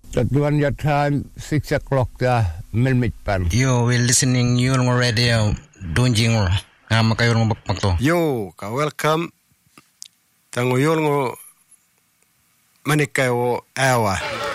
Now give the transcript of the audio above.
Tatuan your time 6 o'clock Milmit Pan. You will listening yung radio donjing mo. Nga makayo ng bakpakto. Yo, ka welcome. Tango yung manikayo awa.